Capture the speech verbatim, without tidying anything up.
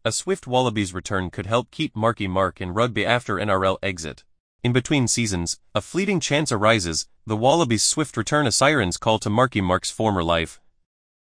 A swift Wallabies return could help keep Marky Mark in rugby after N R L exit. In between seasons, a fleeting chance arises, the Wallabies' swift return a siren's call to Marky Mark's former life.